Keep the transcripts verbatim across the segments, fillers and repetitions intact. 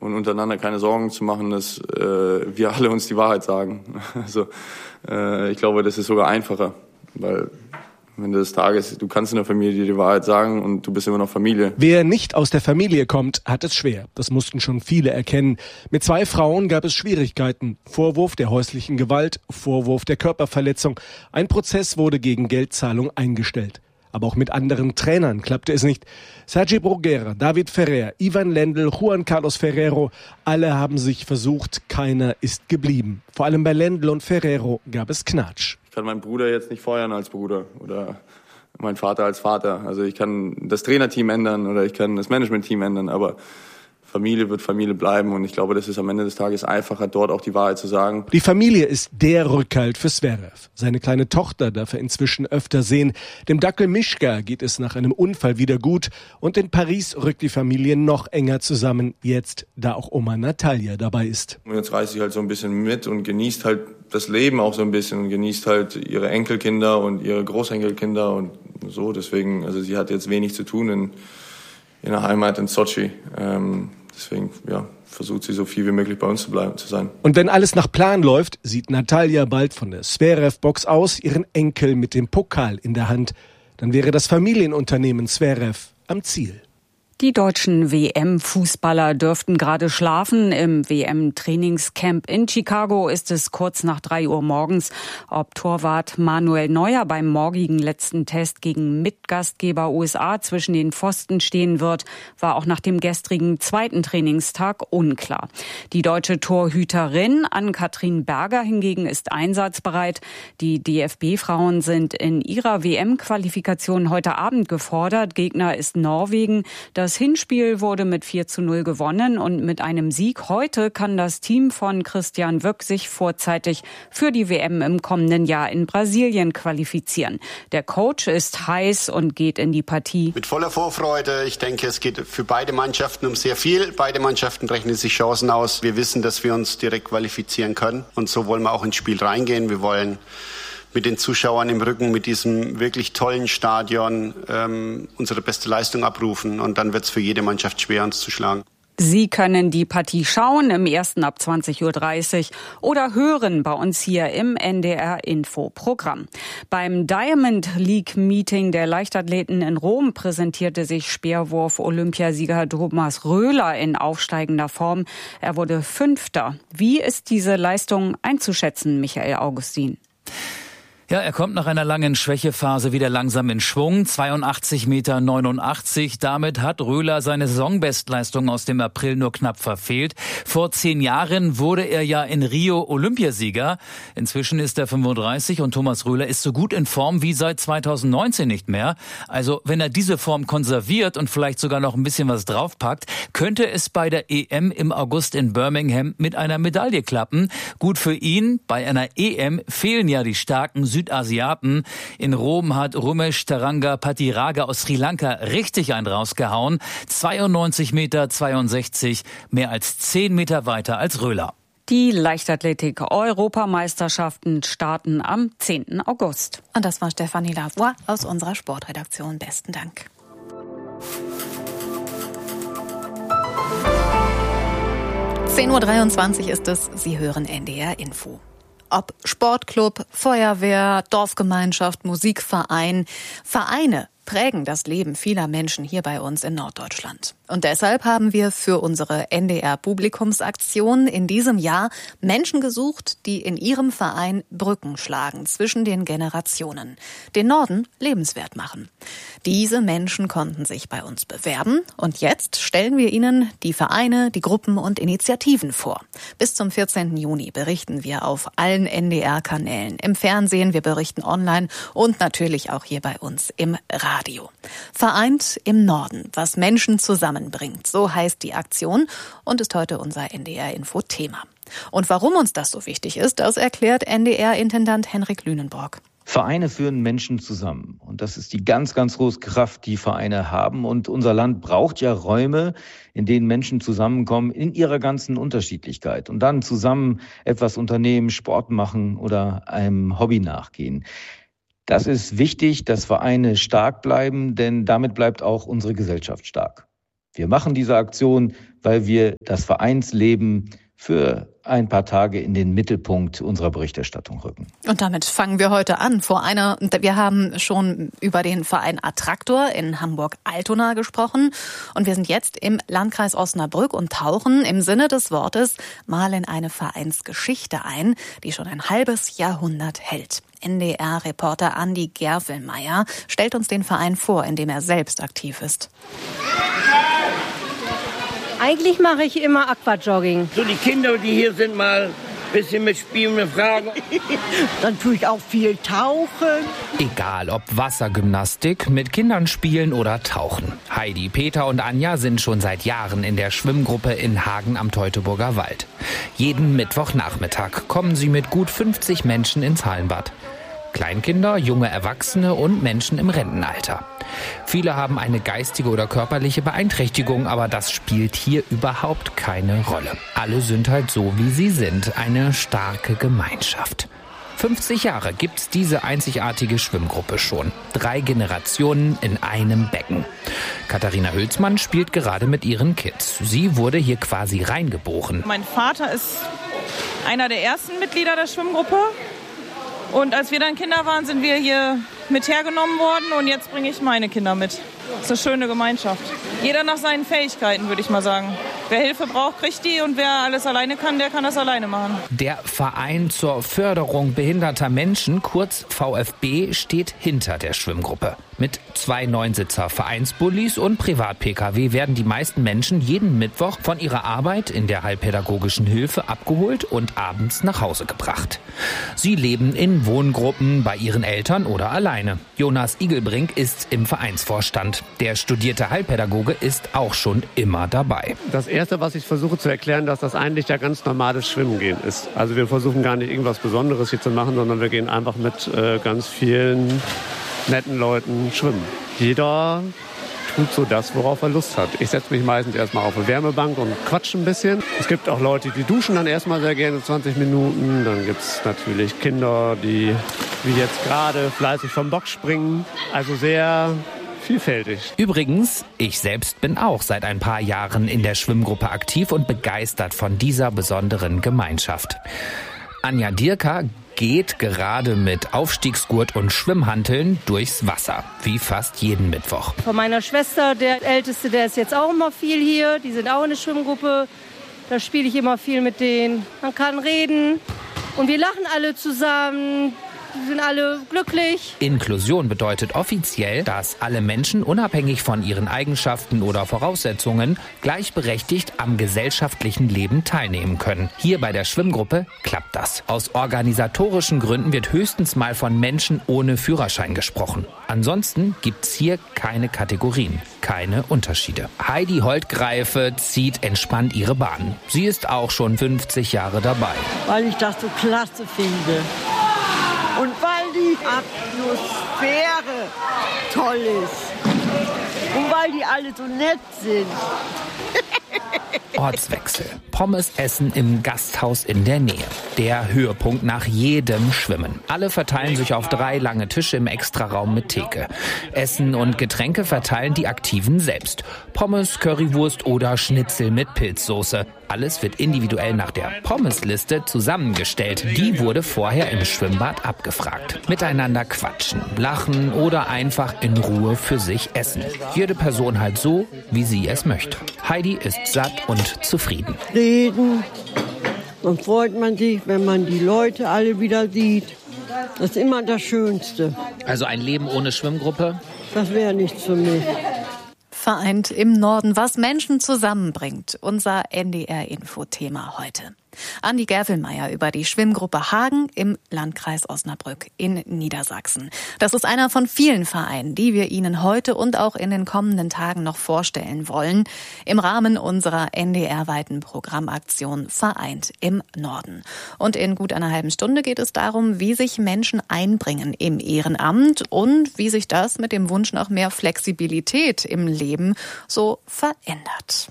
und untereinander keine Sorgen zu machen, dass äh, wir alle uns die Wahrheit sagen. Also äh, ich glaube, das ist sogar einfacher, weil am Ende des Tages, du kannst in der Familie die Wahrheit sagen und du bist immer noch Familie. Wer nicht aus der Familie kommt, hat es schwer. Das mussten schon viele erkennen. Mit zwei Frauen gab es Schwierigkeiten. Vorwurf der häuslichen Gewalt, Vorwurf der Körperverletzung. Ein Prozess wurde gegen Geldzahlung eingestellt. Aber auch mit anderen Trainern klappte es nicht. Sergi Bruguera, David Ferrer, Ivan Lendl, Juan Carlos Ferrero, alle haben sich versucht, keiner ist geblieben. Vor allem bei Lendl und Ferrero gab es Knatsch. Ich kann meinen Bruder jetzt nicht feuern als Bruder oder meinen Vater als Vater. Also ich kann das Trainerteam ändern oder ich kann das Managementteam ändern, aber Familie wird Familie bleiben und ich glaube, das ist am Ende des Tages einfacher, dort auch die Wahrheit zu sagen. Die Familie ist der Rückhalt für Zverev. Seine kleine Tochter darf er inzwischen öfter sehen. Dem Dackel Mischka geht es nach einem Unfall wieder gut und in Paris rückt die Familie noch enger zusammen, jetzt da auch Oma Natalia dabei ist. Und jetzt reist sie halt so ein bisschen mit und genießt halt das Leben auch so ein bisschen und genießt halt ihre Enkelkinder und ihre Großenkelkinder und so. Deswegen, also sie hat jetzt wenig zu tun in, in der Heimat in Sochi. Ähm, Deswegen ja, versucht sie so viel wie möglich bei uns zu bleiben zu sein. Und wenn alles nach Plan läuft, sieht Natalia bald von der Zverev-Box aus, ihren Enkel mit dem Pokal in der Hand. Dann wäre das Familienunternehmen Zverev am Ziel. Die deutschen W M-Fußballer dürften gerade schlafen. Im W M-Trainingscamp in Chicago ist es kurz nach drei Uhr morgens. Ob Torwart Manuel Neuer beim morgigen letzten Test gegen Mitgastgeber U S A zwischen den Pfosten stehen wird, war auch nach dem gestrigen zweiten Trainingstag unklar. Die deutsche Torhüterin Ann-Kathrin Berger hingegen ist einsatzbereit. Die D F B-Frauen sind in ihrer W M-Qualifikation heute Abend gefordert. Gegner ist Norwegen. Das Das Hinspiel wurde mit vier zu null gewonnen und mit einem Sieg heute kann das Team von Christian Wöck sich vorzeitig für die W M im kommenden Jahr in Brasilien qualifizieren. Der Coach ist heiß und geht in die Partie mit voller Vorfreude. Ich denke, es geht für beide Mannschaften um sehr viel. Beide Mannschaften rechnen sich Chancen aus. Wir wissen, dass wir uns direkt qualifizieren können und so wollen wir auch ins Spiel reingehen. Wir wollen mit den Zuschauern im Rücken, mit diesem wirklich tollen Stadion ähm, unsere beste Leistung abrufen. Und dann wird es für jede Mannschaft schwer, uns zu schlagen. Sie können die Partie schauen im ersten ab zwanzig Uhr dreißig oder hören bei uns hier im N D R-Info-Programm. Beim Diamond League-Meeting der Leichtathleten in Rom präsentierte sich Speerwurf-Olympiasieger Thomas Röhler in aufsteigender Form. Er wurde Fünfter. Wie ist diese Leistung einzuschätzen, Michael Augustin? Ja, er kommt nach einer langen Schwächephase wieder langsam in Schwung. zweiundachtzig Komma neunundachtzig Meter. Damit hat Röhler seine Saisonbestleistung aus dem April nur knapp verfehlt. Vor zehn Jahren wurde er ja in Rio Olympiasieger. Inzwischen ist er fünfunddreißig und Thomas Röhler ist so gut in Form wie seit zweitausendneunzehn nicht mehr. Also wenn er diese Form konserviert und vielleicht sogar noch ein bisschen was draufpackt, könnte es bei der E M im August in Birmingham mit einer Medaille klappen. Gut für ihn, bei einer E M fehlen ja die starken Südasiaten. In Rom hat Rumesh Taranga Patiraga aus Sri Lanka richtig einen rausgehauen. zweiundneunzig Komma zweiundsechzig Meter, mehr als zehn Meter weiter als Röhler. Die Leichtathletik-Europameisterschaften starten am zehnten August. Und das war Stefanie Lavoie aus unserer Sportredaktion. Besten Dank. zehn Uhr dreiundzwanzig ist es. Sie hören N D R Info. Ob Sportclub, Feuerwehr, Dorfgemeinschaft, Musikverein, Vereine prägen das Leben vieler Menschen hier bei uns in Norddeutschland. Und deshalb haben wir für unsere N D R-Publikumsaktion in diesem Jahr Menschen gesucht, die in ihrem Verein Brücken schlagen zwischen den Generationen, den Norden lebenswert machen. Diese Menschen konnten sich bei uns bewerben und jetzt stellen wir Ihnen die Vereine, die Gruppen und Initiativen vor. Bis zum vierzehnten Juni berichten wir auf allen N D R-Kanälen, im Fernsehen, wir berichten online und natürlich auch hier bei uns im Radio. Vereint im Norden, was Menschen zusammenbringt, so heißt die Aktion und ist heute unser N D R-Info-Thema. Und warum uns das so wichtig ist, das erklärt N D R-Intendant Henrik Lünenborg. Vereine führen Menschen zusammen und das ist die ganz, ganz große Kraft, die Vereine haben. Und unser Land braucht ja Räume, in denen Menschen zusammenkommen in ihrer ganzen Unterschiedlichkeit und dann zusammen etwas unternehmen, Sport machen oder einem Hobby nachgehen. Das ist wichtig, dass Vereine stark bleiben, denn damit bleibt auch unsere Gesellschaft stark. Wir machen diese Aktion, weil wir das Vereinsleben für ein paar Tage in den Mittelpunkt unserer Berichterstattung rücken. Und damit fangen wir heute an. Vor einer, wir haben schon über den Verein Attraktor in Hamburg-Altona gesprochen. Und wir sind jetzt im Landkreis Osnabrück und tauchen im Sinne des Wortes mal in eine Vereinsgeschichte ein, die schon ein halbes Jahrhundert hält. N D R-Reporter Andi Gerfelmeier stellt uns den Verein vor, in dem er selbst aktiv ist. Eigentlich mache ich immer Aquajogging. So die Kinder, die hier sind, mal ein bisschen mitspielen, mir fragen. Dann tue ich auch viel tauchen. Egal ob Wassergymnastik, mit Kindern spielen oder tauchen. Heidi, Peter und Anja sind schon seit Jahren in der Schwimmgruppe in Hagen am Teutoburger Wald. Jeden Mittwochnachmittag kommen sie mit gut fünfzig Menschen ins Hallenbad. Kleinkinder, junge Erwachsene und Menschen im Rentenalter. Viele haben eine geistige oder körperliche Beeinträchtigung, aber das spielt hier überhaupt keine Rolle. Alle sind halt so, wie sie sind. Eine starke Gemeinschaft. fünfzig Jahre gibt's diese einzigartige Schwimmgruppe schon. Drei Generationen in einem Becken. Katharina Hülsmann spielt gerade mit ihren Kids. Sie wurde hier quasi reingeboren. Mein Vater ist einer der ersten Mitglieder der Schwimmgruppe. Und als wir dann Kinder waren, sind wir hier mit hergenommen worden und jetzt bringe ich meine Kinder mit. Das ist eine schöne Gemeinschaft. Jeder nach seinen Fähigkeiten, würde ich mal sagen. Wer Hilfe braucht, kriegt die und wer alles alleine kann, der kann das alleine machen. Der Verein zur Förderung behinderter Menschen, kurz V F B, steht hinter der Schwimmgruppe. Mit zwei Neunsitzer Vereinsbullis und Privat-P K W werden die meisten Menschen jeden Mittwoch von ihrer Arbeit in der heilpädagogischen Hilfe abgeholt und abends nach Hause gebracht. Sie leben in Wohngruppen bei ihren Eltern oder alleine. Jonas Igelbrink ist im Vereinsvorstand. Der studierte Heilpädagoge ist auch schon immer dabei. Das Erste, was ich versuche zu erklären, dass das eigentlich ja ganz normales Schwimmen gehen ist. Also wir versuchen gar nicht irgendwas Besonderes hier zu machen, sondern wir gehen einfach mit äh, ganz vielen netten Leuten schwimmen. Jeder tut so das, worauf er Lust hat. Ich setze mich meistens erstmal auf eine Wärmebank und quatsche ein bisschen. Es gibt auch Leute, die duschen dann erstmal sehr gerne zwanzig Minuten. Dann gibt es natürlich Kinder, die wie jetzt gerade fleißig vom Bock springen. Also sehr vielfältig. Übrigens, ich selbst bin auch seit ein paar Jahren in der Schwimmgruppe aktiv und begeistert von dieser besonderen Gemeinschaft. Anja Dierka geht gerade mit Aufstiegsgurt und Schwimmhanteln durchs Wasser, wie fast jeden Mittwoch. Von meiner Schwester, der Älteste, der ist jetzt auch immer viel hier. Die sind auch in der Schwimmgruppe. Da spiele ich immer viel mit denen. Man kann reden und wir lachen alle zusammen. Wir sind alle glücklich. Inklusion bedeutet offiziell, dass alle Menschen unabhängig von ihren Eigenschaften oder Voraussetzungen gleichberechtigt am gesellschaftlichen Leben teilnehmen können. Hier bei der Schwimmgruppe klappt das. Aus organisatorischen Gründen wird höchstens mal von Menschen ohne Führerschein gesprochen. Ansonsten gibt's hier keine Kategorien, keine Unterschiede. Heidi Holtgreife zieht entspannt ihre Bahn. Sie ist auch schon fünfzig Jahre dabei. Weil ich das so klasse finde. Und weil die Atmosphäre toll ist. Und weil die alle so nett sind. Ortswechsel. Pommes essen im Gasthaus in der Nähe. Der Höhepunkt nach jedem Schwimmen. Alle verteilen sich auf drei lange Tische im Extraraum mit Theke. Essen und Getränke verteilen die Aktiven selbst. Pommes, Currywurst oder Schnitzel mit Pilzsoße. Alles wird individuell nach der Pommesliste zusammengestellt. Die wurde vorher im Schwimmbad abgefragt. Miteinander quatschen, lachen oder einfach in Ruhe für sich essen. Jede Person halt so, wie sie es möchte. Heidi ist satt und zufrieden. Reden, dann freut man sich, wenn man die Leute alle wieder sieht. Das ist immer das Schönste. Also ein Leben ohne Schwimmgruppe? Das wäre nichts für mich. Vereint im Norden, was Menschen zusammenbringt. Unser N D R-Info-Thema heute. Andi Gerfelmeier über die Schwimmgruppe Hagen im Landkreis Osnabrück in Niedersachsen. Das ist einer von vielen Vereinen, die wir Ihnen heute und auch in den kommenden Tagen noch vorstellen wollen, im Rahmen unserer N D R-weiten Programmaktion Vereint im Norden. Und in gut einer halben Stunde geht es darum, wie sich Menschen einbringen im Ehrenamt und wie sich das mit dem Wunsch nach mehr Flexibilität im Leben so verändert.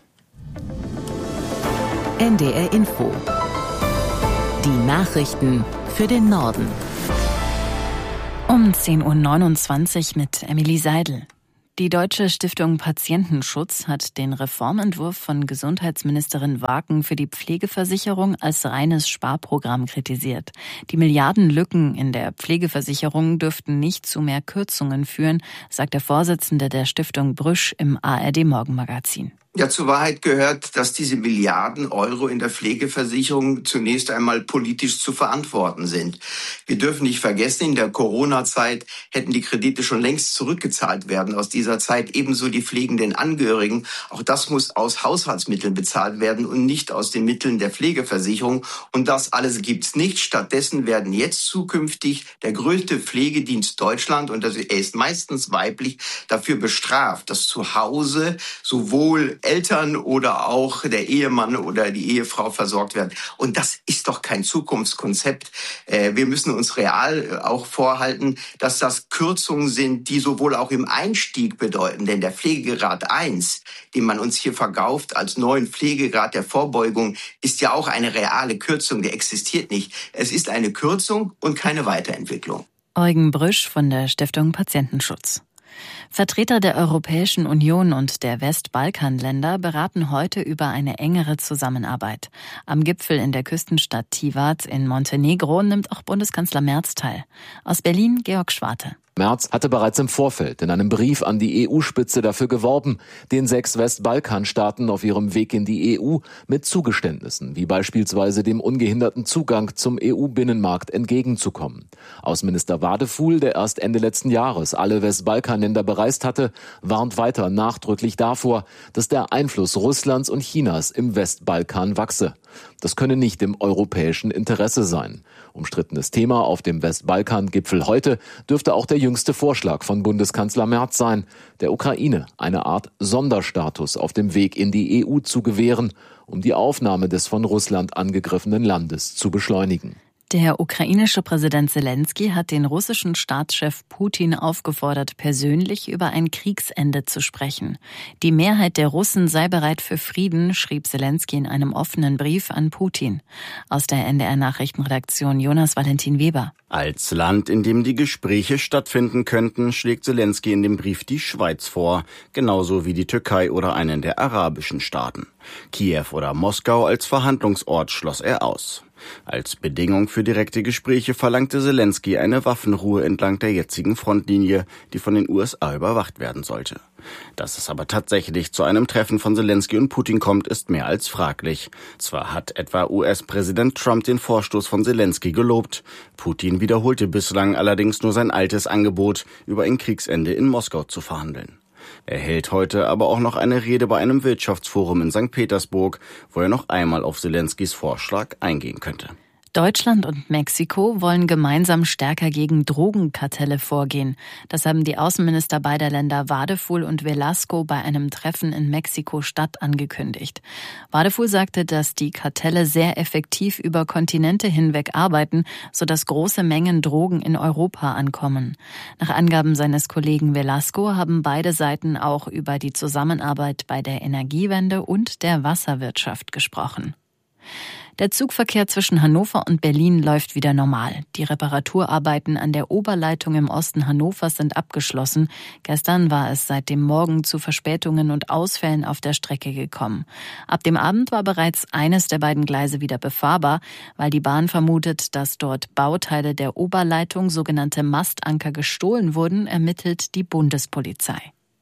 N D R Info. Die Nachrichten für den Norden. Um zehn Uhr neunundzwanzig mit Emily Seidel. Die Deutsche Stiftung Patientenschutz hat den Reformentwurf von Gesundheitsministerin Waken für die Pflegeversicherung als reines Sparprogramm kritisiert. Die Milliardenlücken in der Pflegeversicherung dürften nicht zu mehr Kürzungen führen, sagt der Vorsitzende der Stiftung Brüsch im A R D-Morgenmagazin. Ja, zur Wahrheit gehört, dass diese Milliarden Euro in der Pflegeversicherung zunächst einmal politisch zu verantworten sind. Wir dürfen nicht vergessen, in der Corona-Zeit hätten die Kredite schon längst zurückgezahlt werden aus dieser Zeit, ebenso die pflegenden Angehörigen. Auch das muss aus Haushaltsmitteln bezahlt werden und nicht aus den Mitteln der Pflegeversicherung. Und das alles gibt's nicht. Stattdessen werden jetzt zukünftig der größte Pflegedienst Deutschland, und er ist meistens weiblich, dafür bestraft, dass zu Hause sowohl Eltern oder auch der Ehemann oder die Ehefrau versorgt werden. Und das ist doch kein Zukunftskonzept. Wir müssen uns real auch vorhalten, dass das Kürzungen sind, die sowohl auch im Einstieg bedeuten. Denn der Pflegegrad eins, den man uns hier verkauft als neuen Pflegegrad der Vorbeugung, ist ja auch eine reale Kürzung, der existiert nicht. Es ist eine Kürzung und keine Weiterentwicklung. Eugen Brüsch von der Stiftung Patientenschutz. Vertreter der Europäischen Union und der Westbalkanländer beraten heute über eine engere Zusammenarbeit. Am Gipfel in der Küstenstadt Tivat in Montenegro nimmt auch Bundeskanzler Merz teil. Aus Berlin Georg Schwarte. Merz hatte bereits im Vorfeld in einem Brief an die E U-Spitze dafür geworben, den sechs Westbalkanstaaten auf ihrem Weg in die E U mit Zugeständnissen, wie beispielsweise dem ungehinderten Zugang zum E U-Binnenmarkt, entgegenzukommen. Außenminister Wadefuhl, der erst Ende letzten Jahres alle Westbalkanländer bereist hatte, warnt weiter nachdrücklich davor, dass der Einfluss Russlands und Chinas im Westbalkan wachse. Das könne nicht im europäischen Interesse sein. Umstrittenes Thema auf dem Westbalkan-Gipfel heute dürfte auch der jüngste Vorschlag von Bundeskanzler Merz sein, der Ukraine eine Art Sonderstatus auf dem Weg in die E U zu gewähren, um die Aufnahme des von Russland angegriffenen Landes zu beschleunigen. Der ukrainische Präsident Selenskyj hat den russischen Staatschef Putin aufgefordert, persönlich über ein Kriegsende zu sprechen. Die Mehrheit der Russen sei bereit für Frieden, schrieb Selenskyj in einem offenen Brief an Putin. Aus der N D R-Nachrichtenredaktion Jonas Valentin Weber. Als Land, in dem die Gespräche stattfinden könnten, schlägt Selenskyj in dem Brief die Schweiz vor, genauso wie die Türkei oder einen der arabischen Staaten. Kiew oder Moskau als Verhandlungsort schloss er aus. Als Bedingung für direkte Gespräche verlangte Selenskyj eine Waffenruhe entlang der jetzigen Frontlinie, die von den U S A überwacht werden sollte. Dass es aber tatsächlich zu einem Treffen von Selenskyj und Putin kommt, ist mehr als fraglich. Zwar hat etwa U S-Präsident Trump den Vorstoß von Selenskyj gelobt, Putin wiederholte bislang allerdings nur sein altes Angebot, über ein Kriegsende in Moskau zu verhandeln. Er hält heute aber auch noch eine Rede bei einem Wirtschaftsforum in Sankt Petersburg, wo er noch einmal auf Selenskys Vorschlag eingehen könnte. Deutschland und Mexiko wollen gemeinsam stärker gegen Drogenkartelle vorgehen. Das haben die Außenminister beider Länder Wadefuhl und Velasco bei einem Treffen in Mexiko-Stadt angekündigt. Wadefuhl sagte, dass die Kartelle sehr effektiv über Kontinente hinweg arbeiten, sodass große Mengen Drogen in Europa ankommen. Nach Angaben seines Kollegen Velasco haben beide Seiten auch über die Zusammenarbeit bei der Energiewende und der Wasserwirtschaft gesprochen. Der Zugverkehr zwischen Hannover und Berlin läuft wieder normal. Die Reparaturarbeiten an der Oberleitung im Osten Hannovers sind abgeschlossen. Gestern war es seit dem Morgen zu Verspätungen und Ausfällen auf der Strecke gekommen. Ab dem Abend war bereits eines der beiden Gleise wieder befahrbar, weil die Bahn vermutet, dass dort Bauteile der Oberleitung, sogenannte Mastanker, gestohlen wurden, ermittelt die Bundespolizei.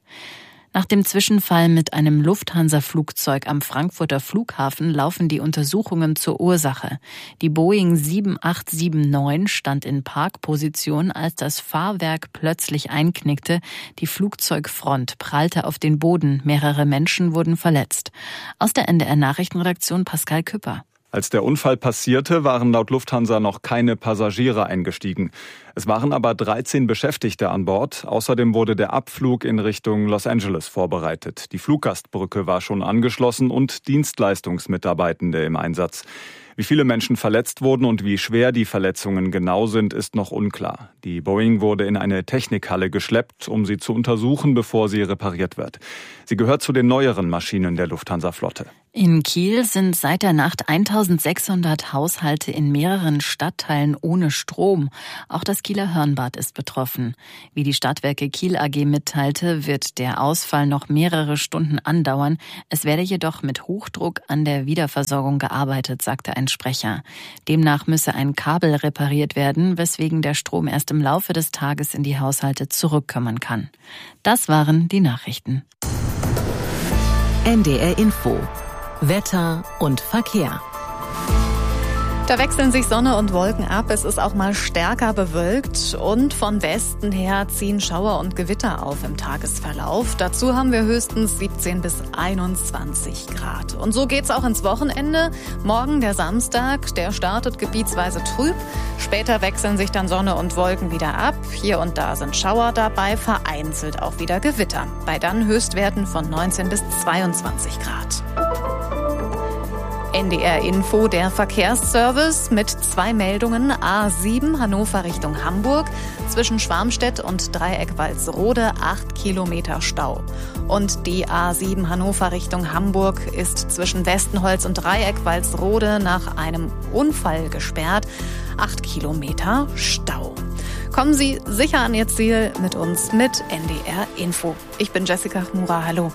Nach dem Zwischenfall mit einem Lufthansa-Flugzeug am Frankfurter Flughafen laufen die Untersuchungen zur Ursache. Die Boeing sieben acht sieben neun stand in Parkposition, als das Fahrwerk plötzlich einknickte. Die Flugzeugfront prallte auf den Boden. Mehrere Menschen wurden verletzt. Aus der N D R-Nachrichtenredaktion Pascal Küpper. Als der Unfall passierte, waren laut Lufthansa noch keine Passagiere eingestiegen. Es waren aber dreizehn Beschäftigte an Bord. Außerdem wurde der Abflug in Richtung Los Angeles vorbereitet. Die Fluggastbrücke war schon angeschlossen und Dienstleistungsmitarbeitende im Einsatz. Wie viele Menschen verletzt wurden und wie schwer die Verletzungen genau sind, ist noch unklar. Die Boeing wurde in eine Technikhalle geschleppt, um sie zu untersuchen, bevor sie repariert wird. Sie gehört zu den neueren Maschinen der Lufthansa-Flotte. In Kiel sind seit der Nacht eintausendsechshundert Haushalte in mehreren Stadtteilen ohne Strom. Auch das Kieler Hörnbad ist betroffen. Wie die Stadtwerke Kiel A G mitteilte, wird der Ausfall noch mehrere Stunden andauern. Es werde jedoch mit Hochdruck an der Wiederversorgung gearbeitet, sagte ein Sprecher. Demnach müsse ein Kabel repariert werden, weswegen der Strom erst im Laufe des Tages in die Haushalte zurückkommen kann. Das waren die Nachrichten. N D R Info. Wetter und Verkehr. Da wechseln sich Sonne und Wolken ab. Es ist auch mal stärker bewölkt und von Westen her ziehen Schauer und Gewitter auf im Tagesverlauf. Dazu haben wir höchstens siebzehn bis einundzwanzig Grad. Und so geht's auch ins Wochenende. Morgen der Samstag, der startet gebietsweise trüb. Später wechseln sich dann Sonne und Wolken wieder ab. Hier und da sind Schauer dabei, vereinzelt auch wieder Gewitter. Bei dann Höchstwerten von neunzehn bis zweiundzwanzig Grad. N D R Info, der Verkehrsservice mit zwei Meldungen. A sieben Hannover Richtung Hamburg. Zwischen Schwarmstedt und Dreieck-Walsrode acht Kilometer Stau. Und die A sieben Hannover Richtung Hamburg ist zwischen Westenholz und Dreieck-Walsrode nach einem Unfall gesperrt. acht Kilometer Stau. Kommen Sie sicher an Ihr Ziel mit uns mit N D R Info. Ich bin Jessica Chmura. Hallo.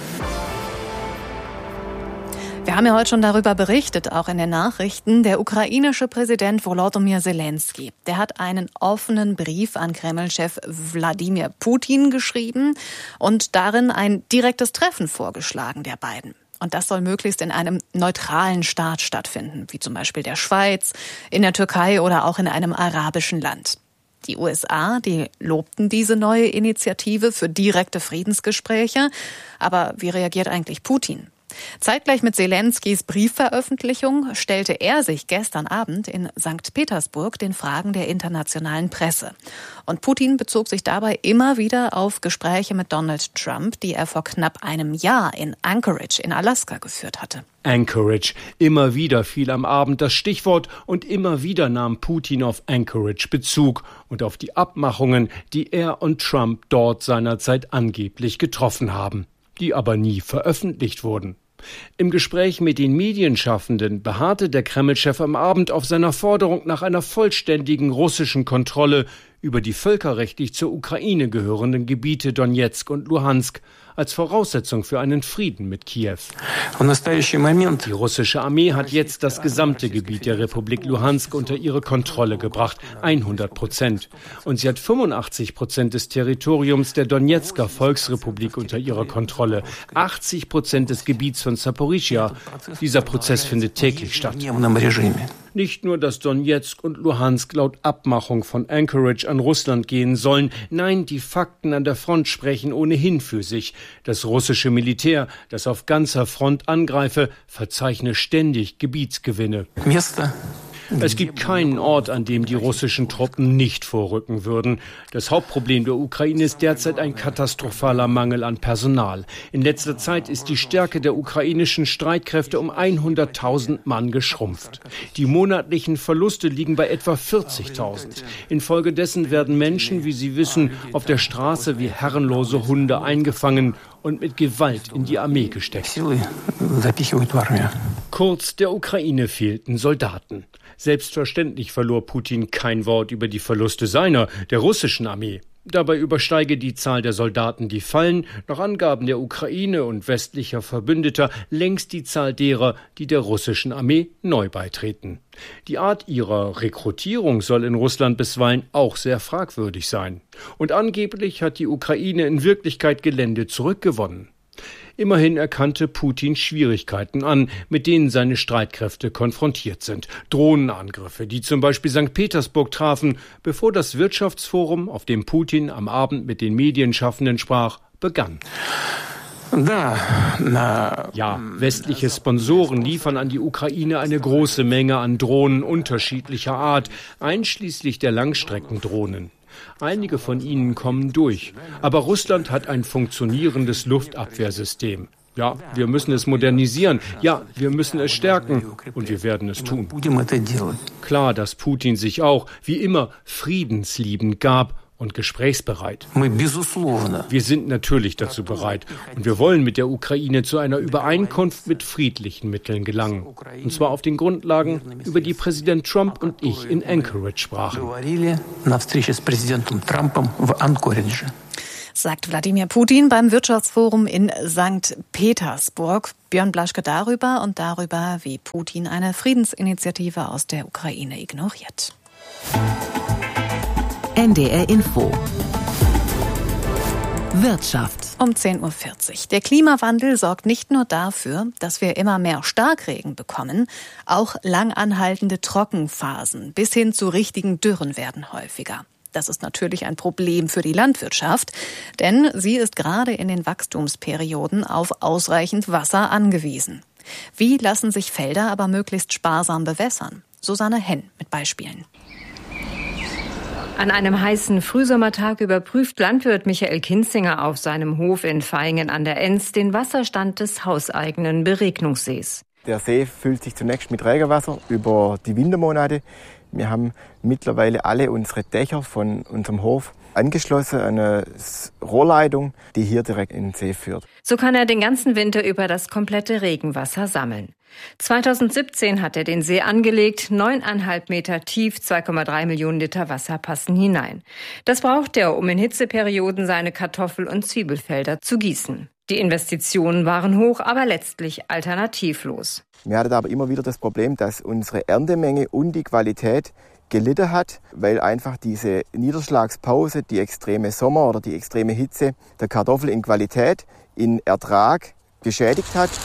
Wir haben ja heute schon darüber berichtet, auch in den Nachrichten. Der ukrainische Präsident Volodymyr Zelensky, der hat einen offenen Brief an Kreml-Chef Wladimir Putin geschrieben und darin ein direktes Treffen vorgeschlagen der beiden. Und das soll möglichst in einem neutralen Staat stattfinden, wie zum Beispiel der Schweiz, in der Türkei oder auch in einem arabischen Land. Die U S A, die lobten diese neue Initiative für direkte Friedensgespräche. Aber wie reagiert eigentlich Putin? Zeitgleich mit Zelenskys Briefveröffentlichung stellte er sich gestern Abend in Sankt Petersburg den Fragen der internationalen Presse. Und Putin bezog sich dabei immer wieder auf Gespräche mit Donald Trump, die er vor knapp einem Jahr in Anchorage in Alaska geführt hatte. Anchorage. Immer wieder fiel am Abend das Stichwort und immer wieder nahm Putin auf Anchorage Bezug und auf die Abmachungen, die er und Trump dort seinerzeit angeblich getroffen haben, die aber nie veröffentlicht wurden. Im Gespräch mit den Medienschaffenden beharrte der Kreml-Chef am Abend auf seiner Forderung nach einer vollständigen russischen Kontrolle über die völkerrechtlich zur Ukraine gehörenden Gebiete Donezk und Luhansk als Voraussetzung für einen Frieden mit Kiew. Die russische Armee hat jetzt das gesamte Gebiet der Republik Luhansk unter ihre Kontrolle gebracht, hundert Prozent. Und sie hat fünfundachtzig Prozent des Territoriums der Donezker Volksrepublik unter ihrer Kontrolle, achtzig Prozent des Gebiets von Saporischschja. Dieser Prozess findet täglich statt. Nicht nur, dass Donezk und Luhansk laut Abmachung von Anchorage an Russland gehen sollen, nein, die Fakten an der Front sprechen ohnehin für sich. Das russische Militär, das auf ganzer Front angreife, verzeichne ständig Gebietsgewinne. Es gibt keinen Ort, an dem die russischen Truppen nicht vorrücken würden. Das Hauptproblem der Ukraine ist derzeit ein katastrophaler Mangel an Personal. In letzter Zeit ist die Stärke der ukrainischen Streitkräfte um hunderttausend Mann geschrumpft. Die monatlichen Verluste liegen bei etwa vierzigtausend. Infolgedessen werden Menschen, wie Sie wissen, auf der Straße wie herrenlose Hunde eingefangen und mit Gewalt in die Armee gesteckt. Kurz, der Ukraine fehlten Soldaten. Selbstverständlich verlor Putin kein Wort über die Verluste seiner, der russischen Armee. Dabei übersteige die Zahl der Soldaten, die fallen, nach Angaben der Ukraine und westlicher Verbündeter, längst die Zahl derer, die der russischen Armee neu beitreten. Die Art ihrer Rekrutierung soll in Russland bisweilen auch sehr fragwürdig sein. Und angeblich hat die Ukraine in Wirklichkeit Gelände zurückgewonnen. Immerhin erkannte Putin Schwierigkeiten an, mit denen seine Streitkräfte konfrontiert sind. Drohnenangriffe, die zum Beispiel Sankt Petersburg trafen, bevor das Wirtschaftsforum, auf dem Putin am Abend mit den Medienschaffenden sprach, begann. Ja, westliche Sponsoren liefern an die Ukraine eine große Menge an Drohnen unterschiedlicher Art, einschließlich der Langstreckendrohnen. Einige von ihnen kommen durch. Aber Russland hat ein funktionierendes Luftabwehrsystem. Ja, wir müssen es modernisieren. Ja, wir müssen es stärken. Und wir werden es tun. Klar, dass Putin sich auch, wie immer, friedensliebend gab und gesprächsbereit. Wir sind natürlich dazu bereit und wir wollen mit der Ukraine zu einer Übereinkunft mit friedlichen Mitteln gelangen. Und zwar auf den Grundlagen, über die Präsident Trump und ich in Anchorage sprachen. Sagt Wladimir Putin beim Wirtschaftsforum in Sankt Petersburg. Björn Blaschke darüber und darüber, wie Putin eine Friedensinitiative aus der Ukraine ignoriert. N D R Info. Wirtschaft. Um zehn Uhr vierzig. Der Klimawandel sorgt nicht nur dafür, dass wir immer mehr Starkregen bekommen, auch langanhaltende Trockenphasen bis hin zu richtigen Dürren werden häufiger. Das ist natürlich ein Problem für die Landwirtschaft, denn sie ist gerade in den Wachstumsperioden auf ausreichend Wasser angewiesen. Wie lassen sich Felder aber möglichst sparsam bewässern? Susanne Henn mit Beispielen. An einem heißen Frühsommertag überprüft Landwirt Michael Kinzinger auf seinem Hof in Vaihingen an der Enz den Wasserstand des hauseigenen Beregnungssees. Der See füllt sich zunächst mit Regenwasser über die Wintermonate. Wir haben mittlerweile alle unsere Dächer von unserem Hof angeschlossen an eine Rohrleitung, die hier direkt in den See führt. So kann er den ganzen Winter über das komplette Regenwasser sammeln. zweitausendsiebzehn hat er den See angelegt, neuneinhalb Meter tief, zwei Komma drei Millionen Liter Wasser passen hinein. Das braucht er, um in Hitzeperioden seine Kartoffel- und Zwiebelfelder zu gießen. Die Investitionen waren hoch, aber letztlich alternativlos. Wir hatten aber immer wieder das Problem, dass unsere Erntemenge und die Qualität gelitten hat, weil einfach diese Niederschlagspause, die extreme Sommer- oder die extreme Hitze der Kartoffel in Qualität, in Ertrag geschädigt hat.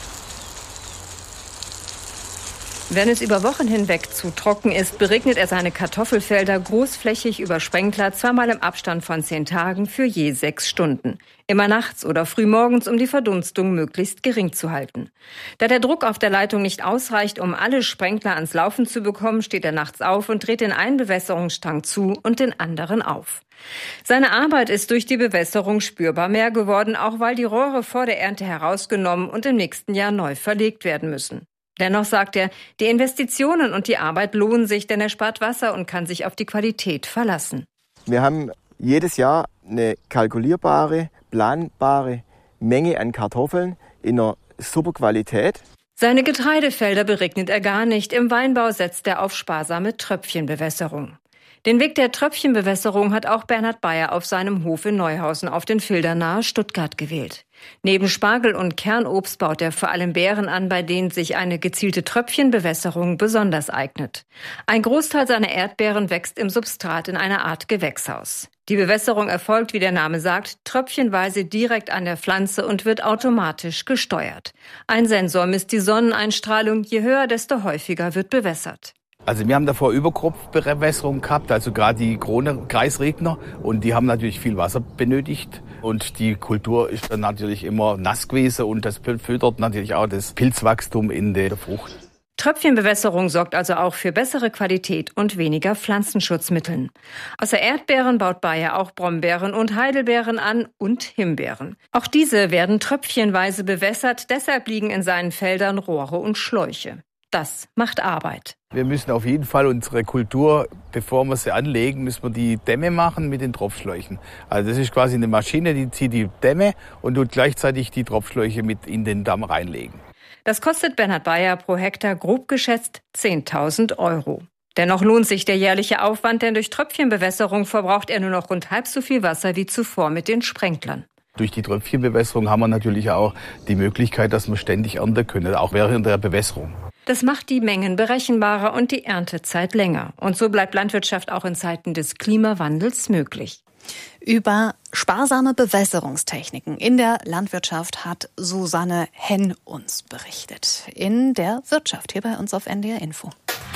Wenn es über Wochen hinweg zu trocken ist, beregnet er seine Kartoffelfelder großflächig über Sprenkler, zweimal im Abstand von zehn Tagen für je sechs Stunden. Immer nachts oder frühmorgens, um die Verdunstung möglichst gering zu halten. Da der Druck auf der Leitung nicht ausreicht, um alle Sprenkler ans Laufen zu bekommen, steht er nachts auf und dreht den einen Bewässerungsstrang zu und den anderen auf. Seine Arbeit ist durch die Bewässerung spürbar mehr geworden, auch weil die Rohre vor der Ernte herausgenommen und im nächsten Jahr neu verlegt werden müssen. Dennoch sagt er, die Investitionen und die Arbeit lohnen sich, denn er spart Wasser und kann sich auf die Qualität verlassen. Wir haben jedes Jahr eine kalkulierbare, planbare Menge an Kartoffeln in einer super Qualität. Seine Getreidefelder beregnet er gar nicht. Im Weinbau setzt er auf sparsame Tröpfchenbewässerung. Den Weg der Tröpfchenbewässerung hat auch Bernhard Bayer auf seinem Hof in Neuhausen auf den Fildern nahe Stuttgart gewählt. Neben Spargel und Kernobst baut er vor allem Beeren an, bei denen sich eine gezielte Tröpfchenbewässerung besonders eignet. Ein Großteil seiner Erdbeeren wächst im Substrat in einer Art Gewächshaus. Die Bewässerung erfolgt, wie der Name sagt, tröpfchenweise direkt an der Pflanze und wird automatisch gesteuert. Ein Sensor misst die Sonneneinstrahlung, je höher, desto häufiger wird bewässert. Also wir haben davor Überkropfbewässerung gehabt, also gerade die Krone-Kreisregner, und die haben natürlich viel Wasser benötigt und die Kultur ist dann natürlich immer nass gewesen und das fördert natürlich auch das Pilzwachstum in der Frucht. Tröpfchenbewässerung sorgt also auch für bessere Qualität und weniger Pflanzenschutzmitteln. Außer Erdbeeren baut Bayer auch Brombeeren und Heidelbeeren an und Himbeeren. Auch diese werden tröpfchenweise bewässert, deshalb liegen in seinen Feldern Rohre und Schläuche. Das macht Arbeit. Wir müssen auf jeden Fall unsere Kultur, bevor wir sie anlegen, müssen wir die Dämme machen mit den Tropfschläuchen. Also das ist quasi eine Maschine, die zieht die Dämme und tut gleichzeitig die Tropfschläuche mit in den Damm reinlegen. Das kostet Bernhard Bayer pro Hektar grob geschätzt zehntausend Euro. Dennoch lohnt sich der jährliche Aufwand, denn durch Tröpfchenbewässerung verbraucht er nur noch rund halb so viel Wasser wie zuvor mit den Sprenklern. Durch die Tröpfchenbewässerung haben wir natürlich auch die Möglichkeit, dass wir ständig ernten können, auch während der Bewässerung. Das macht die Mengen berechenbarer und die Erntezeit länger. Und so bleibt Landwirtschaft auch in Zeiten des Klimawandels möglich. Über sparsame Bewässerungstechniken in der Landwirtschaft hat Susanne Henn uns berichtet. In der Wirtschaft, hier bei uns auf N D R Info.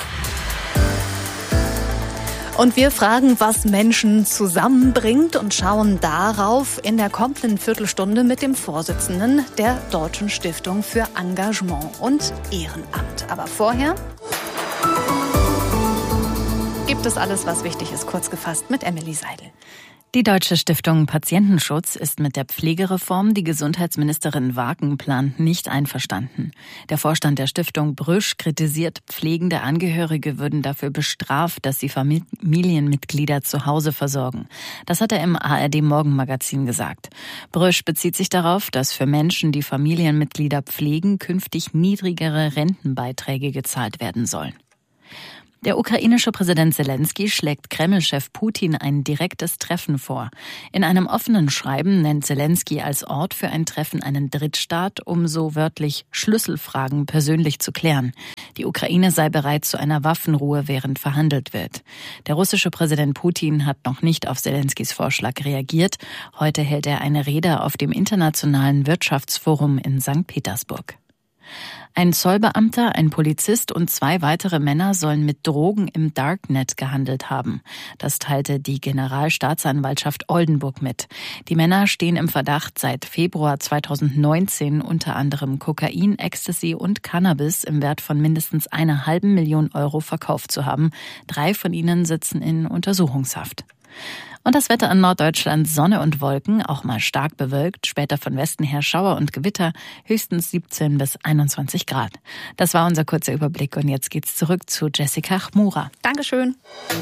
Und wir fragen, was Menschen zusammenbringt und schauen darauf in der kommenden Viertelstunde mit dem Vorsitzenden der Deutschen Stiftung für Engagement und Ehrenamt. Aber vorher gibt es alles, was wichtig ist, kurz gefasst mit Emily Seidel. Die Deutsche Stiftung Patientenschutz ist mit der Pflegereform, die Gesundheitsministerin Wagen plant, nicht einverstanden. Der Vorstand der Stiftung Brüsch kritisiert, pflegende Angehörige würden dafür bestraft, dass sie Familienmitglieder zu Hause versorgen. Das hat er im A R D-Morgenmagazin gesagt. Brüsch bezieht sich darauf, dass für Menschen, die Familienmitglieder pflegen, künftig niedrigere Rentenbeiträge gezahlt werden sollen. Der ukrainische Präsident Selensky schlägt Kreml-Chef Putin ein direktes Treffen vor. In einem offenen Schreiben nennt Selensky als Ort für ein Treffen einen Drittstaat, um so wörtlich Schlüsselfragen persönlich zu klären. Die Ukraine sei bereit zu einer Waffenruhe, während verhandelt wird. Der russische Präsident Putin hat noch nicht auf Selenskys Vorschlag reagiert. Heute hält er eine Rede auf dem Internationalen Wirtschaftsforum in Sankt Petersburg. Ein Zollbeamter, ein Polizist und zwei weitere Männer sollen mit Drogen im Darknet gehandelt haben. Das teilte die Generalstaatsanwaltschaft Oldenburg mit. Die Männer stehen im Verdacht, seit Februar zweitausendneunzehn unter anderem Kokain, Ecstasy und Cannabis im Wert von mindestens einer halben Million Euro verkauft zu haben. Drei von ihnen sitzen in Untersuchungshaft. Und das Wetter in Norddeutschland: Sonne und Wolken, auch mal stark bewölkt, später von Westen her Schauer und Gewitter, höchstens siebzehn bis einundzwanzig Grad. Das war unser kurzer Überblick und jetzt geht's zurück zu Jessica Chmura. Dankeschön.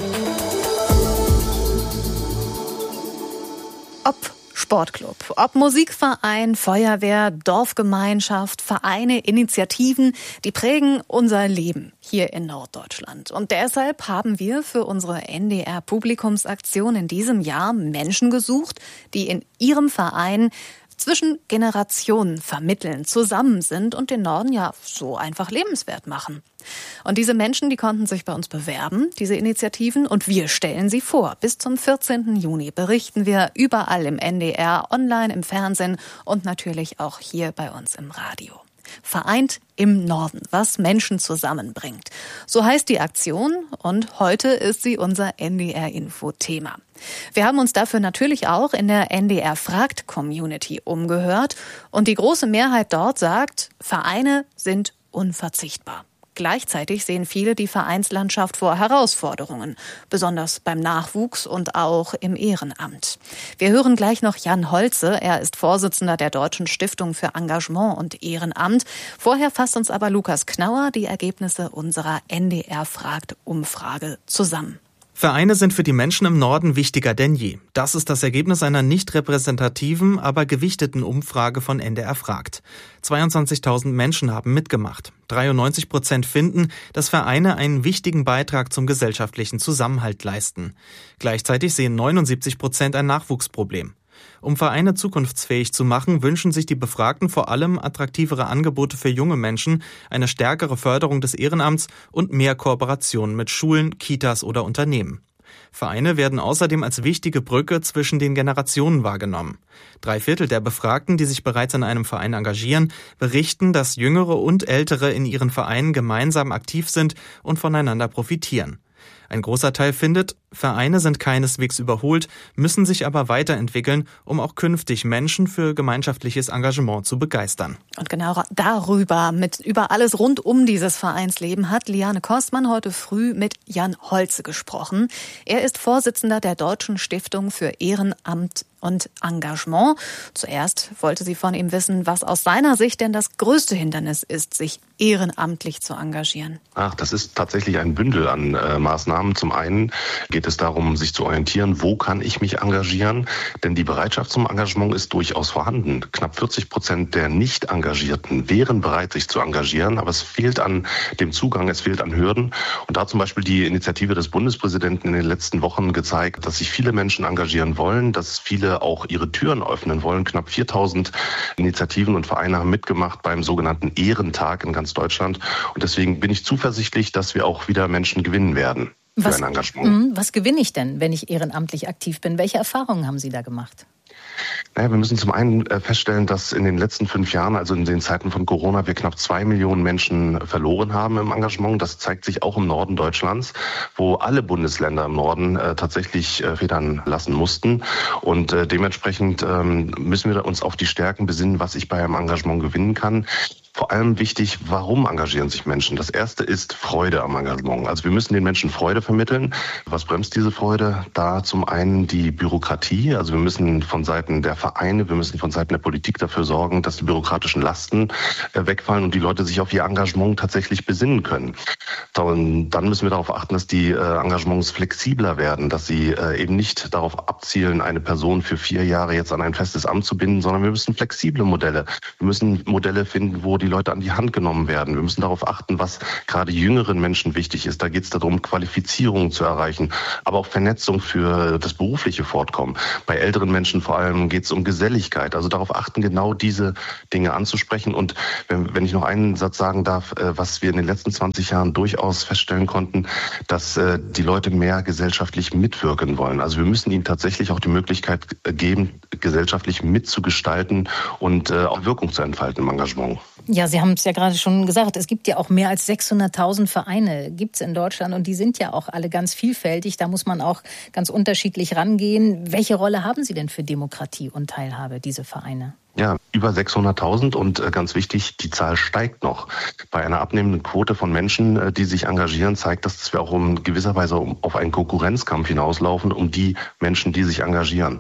Ob Sportclub, ob Musikverein, Feuerwehr, Dorfgemeinschaft, Vereine, Initiativen, die prägen unser Leben hier in Norddeutschland. Und deshalb haben wir für unsere N D R-Publikumsaktion in diesem Jahr Menschen gesucht, die in ihrem Verein zwischen Generationen vermitteln, zusammen sind und den Norden ja so einfach lebenswert machen. Und diese Menschen, die konnten sich bei uns bewerben, diese Initiativen, und wir stellen sie vor. Bis zum vierzehnten Juni berichten wir überall im N D R, online, im Fernsehen und natürlich auch hier bei uns im Radio. Vereint im Norden, was Menschen zusammenbringt. So heißt die Aktion und heute ist sie unser N D R-Info-Thema. Wir haben uns dafür natürlich auch in der N D R-Fragt-Community umgehört und die große Mehrheit dort sagt, Vereine sind unverzichtbar. Gleichzeitig sehen viele die Vereinslandschaft vor Herausforderungen, besonders beim Nachwuchs und auch im Ehrenamt. Wir hören gleich noch Jan Holze, er ist Vorsitzender der Deutschen Stiftung für Engagement und Ehrenamt. Vorher fasst uns aber Lukas Knauer die Ergebnisse unserer N D R-Fragt-Umfrage zusammen. Vereine sind für die Menschen im Norden wichtiger denn je. Das ist das Ergebnis einer nicht repräsentativen, aber gewichteten Umfrage von N D R Fragt. zweiundzwanzigtausend Menschen haben mitgemacht. dreiundneunzig Prozent finden, dass Vereine einen wichtigen Beitrag zum gesellschaftlichen Zusammenhalt leisten. Gleichzeitig sehen neunundsiebzig Prozent ein Nachwuchsproblem. Um Vereine zukunftsfähig zu machen, wünschen sich die Befragten vor allem attraktivere Angebote für junge Menschen, eine stärkere Förderung des Ehrenamts und mehr Kooperationen mit Schulen, Kitas oder Unternehmen. Vereine werden außerdem als wichtige Brücke zwischen den Generationen wahrgenommen. Drei Viertel der Befragten, die sich bereits in einem Verein engagieren, berichten, dass Jüngere und Ältere in ihren Vereinen gemeinsam aktiv sind und voneinander profitieren. Ein großer Teil findet, Vereine sind keineswegs überholt, müssen sich aber weiterentwickeln, um auch künftig Menschen für gemeinschaftliches Engagement zu begeistern. Und genau darüber, mit über alles rund um dieses Vereinsleben, hat Liane Kostmann heute früh mit Jan Holze gesprochen. Er ist Vorsitzender der Deutschen Stiftung für Ehrenamt und Engagement. Zuerst wollte sie von ihm wissen, was aus seiner Sicht denn das größte Hindernis ist, sich ehrenamtlich zu engagieren. Ach, das ist tatsächlich ein Bündel an äh, Maßnahmen. Zum einen geht es darum, sich zu orientieren, wo kann ich mich engagieren? Denn die Bereitschaft zum Engagement ist durchaus vorhanden. Knapp vierzig Prozent der Nicht-Engagierten wären bereit, sich zu engagieren, aber es fehlt an dem Zugang, es fehlt an Hürden. Und da hat zum Beispiel die Initiative des Bundespräsidenten in den letzten Wochen gezeigt, dass sich viele Menschen engagieren wollen, dass viele auch ihre Türen öffnen wollen. Knapp viertausend Initiativen und Vereine haben mitgemacht beim sogenannten Ehrentag in ganz Deutschland. Und deswegen bin ich zuversichtlich, dass wir auch wieder Menschen gewinnen werden für was, ein Engagement. Was gewinne ich denn, wenn ich ehrenamtlich aktiv bin? Welche Erfahrungen haben Sie da gemacht? Naja, wir müssen zum einen feststellen, dass in den letzten fünf Jahren, also in den Zeiten von Corona, wir knapp zwei Millionen Menschen verloren haben im Engagement. Das zeigt sich auch im Norden Deutschlands, wo alle Bundesländer im Norden äh, tatsächlich äh, federn lassen mussten. Und äh, dementsprechend ähm, müssen wir uns auf die Stärken besinnen, was ich bei einem Engagement gewinnen kann. vor allem wichtig, warum engagieren sich Menschen? Das erste ist Freude am Engagement. Also wir müssen den Menschen Freude vermitteln. Was bremst diese Freude? Da zum einen die Bürokratie. Also wir müssen von Seiten der Vereine, wir müssen von Seiten der Politik dafür sorgen, dass die bürokratischen Lasten wegfallen und die Leute sich auf ihr Engagement tatsächlich besinnen können. Dann, dann müssen wir darauf achten, dass die Engagements flexibler werden, dass sie eben nicht darauf abzielen, eine Person für vier Jahre jetzt an ein festes Amt zu binden, sondern wir müssen flexible Modelle. Wir müssen Modelle finden, wo die Leute an die Hand genommen werden. Wir müssen darauf achten, was gerade jüngeren Menschen wichtig ist. Da geht es darum, Qualifizierung zu erreichen, aber auch Vernetzung für das berufliche Fortkommen. Bei älteren Menschen vor allem geht es um Geselligkeit. Also darauf achten, genau diese Dinge anzusprechen. Und wenn, wenn ich noch einen Satz sagen darf, was wir in den letzten zwanzig Jahren durchaus feststellen konnten, dass die Leute mehr gesellschaftlich mitwirken wollen. Also wir müssen ihnen tatsächlich auch die Möglichkeit geben, gesellschaftlich mitzugestalten und auch Wirkung zu entfalten im Engagement. Ja, Sie haben es ja gerade schon gesagt, es gibt ja auch mehr als sechshunderttausend Vereine, gibt es in Deutschland und die sind ja auch alle ganz vielfältig. Da muss man auch ganz unterschiedlich rangehen. Welche Rolle haben sie denn für Demokratie und Teilhabe, diese Vereine? Ja, über sechshunderttausend und äh, ganz wichtig, die Zahl steigt noch. Bei einer abnehmenden Quote von Menschen, äh, die sich engagieren, zeigt das, dass wir auch in gewisser Weise um, auf einen Konkurrenzkampf hinauslaufen, um die Menschen, die sich engagieren.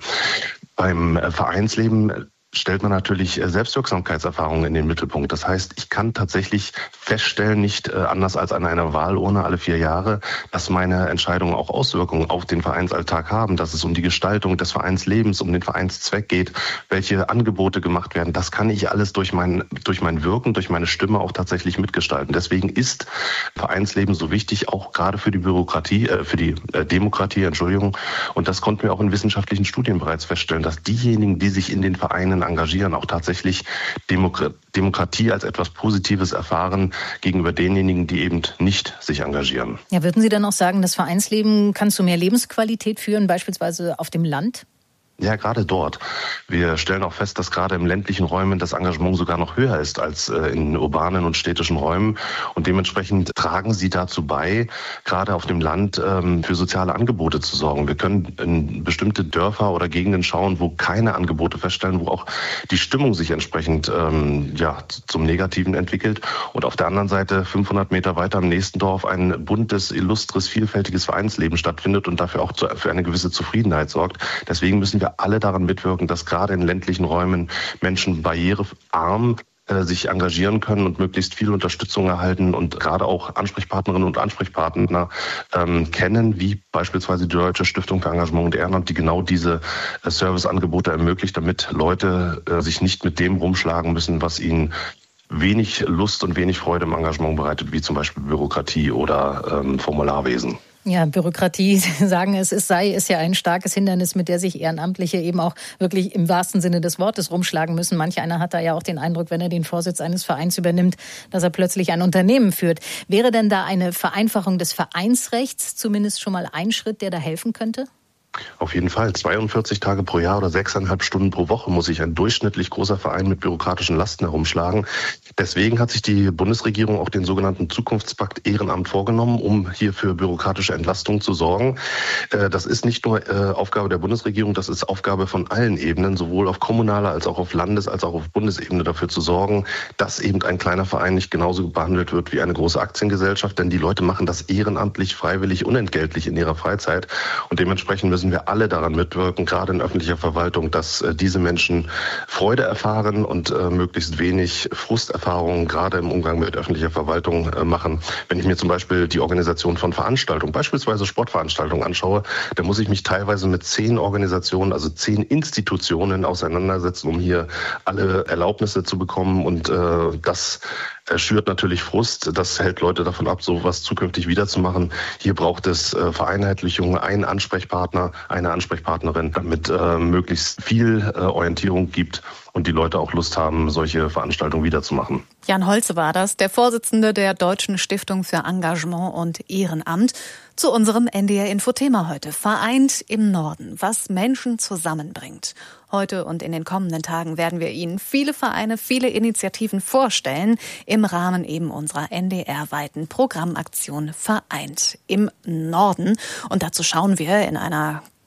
Beim äh, Vereinsleben stellt man natürlich Selbstwirksamkeitserfahrungen in den Mittelpunkt. Das heißt, ich kann tatsächlich feststellen, nicht anders als an einer Wahlurne alle vier Jahre, dass meine Entscheidungen auch Auswirkungen auf den Vereinsalltag haben, dass es um die Gestaltung des Vereinslebens, um den Vereinszweck geht, welche Angebote gemacht werden. Das kann ich alles durch mein, durch mein Wirken, durch meine Stimme auch tatsächlich mitgestalten. Deswegen ist Vereinsleben so wichtig, auch gerade für die Bürokratie, äh, für die äh, Demokratie, Entschuldigung. Und das konnten wir auch in wissenschaftlichen Studien bereits feststellen, dass diejenigen, die sich in den Vereinen engagieren, auch tatsächlich Demokratie als etwas Positives erfahren gegenüber denjenigen, die eben nicht sich engagieren. Ja, würden Sie dann auch sagen, das Vereinsleben kann zu mehr Lebensqualität führen, beispielsweise auf dem Land? Ja, gerade dort. Wir stellen auch fest, dass gerade im ländlichen Räumen das Engagement sogar noch höher ist als in urbanen und städtischen Räumen. Und dementsprechend tragen sie dazu bei, gerade auf dem Land für soziale Angebote zu sorgen. Wir können in bestimmte Dörfer oder Gegenden schauen, wo keine Angebote feststellen, wo auch die Stimmung sich entsprechend ja, zum Negativen entwickelt. Und auf der anderen Seite fünfhundert Meter weiter im nächsten Dorf ein buntes, illustres, vielfältiges Vereinsleben stattfindet und dafür auch für eine gewisse Zufriedenheit sorgt. Deswegen müssen wir alle daran mitwirken, dass gerade in ländlichen Räumen Menschen barrierearm äh, sich engagieren können und möglichst viel Unterstützung erhalten und gerade auch Ansprechpartnerinnen und Ansprechpartner ähm, kennen, wie beispielsweise die Deutsche Stiftung für Engagement und Ehrenamt, die genau diese äh, Serviceangebote ermöglicht, damit Leute äh, sich nicht mit dem rumschlagen müssen, was ihnen wenig Lust und wenig Freude im Engagement bereitet, wie zum Beispiel Bürokratie oder ähm, Formularwesen. Ja, Bürokratie, Sie sagen es, es sei, ist ja ein starkes Hindernis, mit der sich Ehrenamtliche eben auch wirklich im wahrsten Sinne des Wortes rumschlagen müssen. Manch einer hat da ja auch den Eindruck, wenn er den Vorsitz eines Vereins übernimmt, dass er plötzlich ein Unternehmen führt. Wäre denn da eine Vereinfachung des Vereinsrechts zumindest schon mal ein Schritt, der da helfen könnte? Auf jeden Fall. zweiundvierzig Tage pro Jahr oder sechseinhalb Stunden pro Woche muss sich ein durchschnittlich großer Verein mit bürokratischen Lasten herumschlagen. Deswegen hat sich die Bundesregierung auch den sogenannten Zukunftspakt Ehrenamt vorgenommen, um hier für bürokratische Entlastung zu sorgen. Das ist nicht nur Aufgabe der Bundesregierung, das ist Aufgabe von allen Ebenen, sowohl auf kommunaler als auch auf Landes- als auch auf Bundesebene, dafür zu sorgen, dass eben ein kleiner Verein nicht genauso behandelt wird wie eine große Aktiengesellschaft. Denn die Leute machen das ehrenamtlich, freiwillig, unentgeltlich in ihrer Freizeit. Und dementsprechend müssen wir alle daran mitwirken, gerade in öffentlicher Verwaltung, dass äh, diese Menschen Freude erfahren und äh, möglichst wenig Frusterfahrungen gerade im Umgang mit öffentlicher Verwaltung äh, machen. Wenn ich mir zum Beispiel die Organisation von Veranstaltungen, beispielsweise Sportveranstaltungen anschaue, dann muss ich mich teilweise mit zehn Organisationen, also zehn Institutionen auseinandersetzen, um hier alle Erlaubnisse zu bekommen, und äh, das schürt natürlich Frust. Das hält Leute davon ab, sowas zukünftig wiederzumachen. Hier braucht es äh, Vereinheitlichung, einen Ansprechpartner, eine Ansprechpartnerin, damit äh, möglichst viel äh, Orientierung gibt und die Leute auch Lust haben, solche Veranstaltungen wiederzumachen. Jan Holze war das, der Vorsitzende der Deutschen Stiftung für Engagement und Ehrenamt, zu unserem N D R-Info-Thema heute. Vereint im Norden, was Menschen zusammenbringt. Heute und in den kommenden Tagen werden wir Ihnen viele Vereine, viele Initiativen vorstellen, im Rahmen eben unserer N D R-weiten Programmaktion Vereint im Norden. Und dazu schauen wir in einer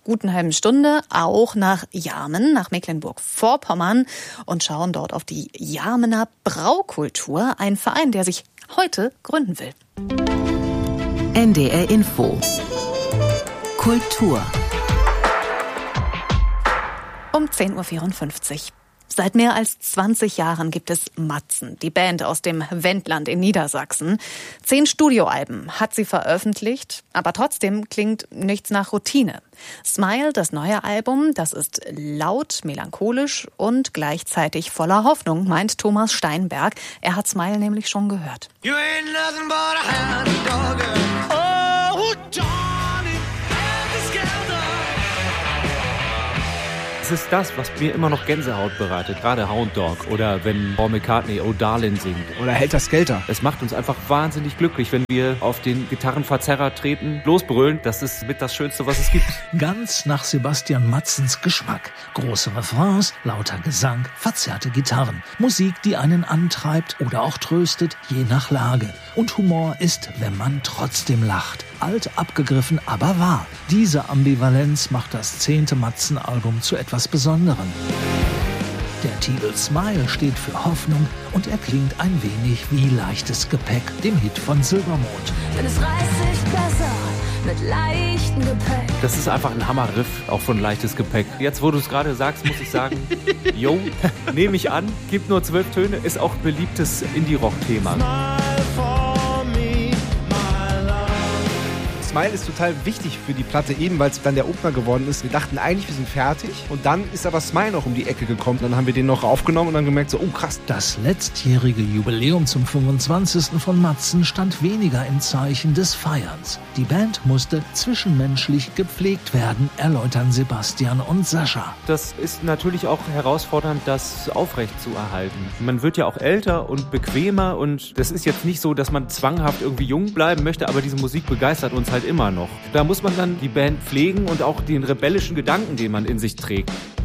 guten halben Stunde auch nach Jarmen, nach Mecklenburg-Vorpommern und schauen dort auf die Jarmener Braukultur, ein Verein, der sich heute gründen will. N D R Info. Kultur. Um zehn Uhr vierundfünfzig. Seit mehr als zwanzig Jahren gibt es Matzen, die Band aus dem Wendland in Niedersachsen. Zehn Studioalben hat sie veröffentlicht, aber trotzdem klingt nichts nach Routine. Smile, das neue Album, das ist laut, melancholisch und gleichzeitig voller Hoffnung, meint Thomas Steinberg. Er hat Smile nämlich schon gehört. You ain't nothing but a hound dog. Oh, Johnny, Es ist das, was mir immer noch Gänsehaut bereitet, gerade Hound Dog oder wenn Paul McCartney Oh Darling singt. Oder Helter Skelter. Es macht uns einfach wahnsinnig glücklich, wenn wir auf den Gitarrenverzerrer treten, losbrüllen. Das ist mit das Schönste, was es gibt. Ganz nach Sebastian Matzens Geschmack. Große Refrains, lauter Gesang, verzerrte Gitarren. Musik, die einen antreibt oder auch tröstet, je nach Lage. Und Humor ist, wenn man trotzdem lacht. Alt, abgegriffen, aber wahr. Diese Ambivalenz macht das zehnte Matzen-Album zu etwas Besonderem. Der Titel Smile steht für Hoffnung und er klingt ein wenig wie Leichtes Gepäck, dem Hit von Silbermond. Denn es reißt sich besser mit leichtem Gepäck. Das ist einfach ein Hammerriff, auch von Leichtes Gepäck. Jetzt, wo du es gerade sagst, muss ich sagen, yo, nehme ich an, gibt nur zwölf Töne, ist auch ein beliebtes Indie-Rock-Thema. Smile ist total wichtig für die Platte, eben weil es dann der Opener geworden ist. Wir dachten eigentlich, wir sind fertig. Und dann ist aber Smile noch um die Ecke gekommen. Dann haben wir den noch aufgenommen und dann gemerkt, so, oh krass. Das letztjährige Jubiläum zum fünfundzwanzigsten von Matzen stand weniger im Zeichen des Feierns. Die Band musste zwischenmenschlich gepflegt werden, erläutern Sebastian und Sascha. Das ist natürlich auch herausfordernd, das aufrecht zu erhalten. Man wird ja auch älter und bequemer und das ist jetzt nicht so, dass man zwanghaft irgendwie jung bleiben möchte, aber diese Musik begeistert uns halt immer noch. Da muss man dann die Band pflegen und auch den rebellischen Gedanken, den man in sich trägt.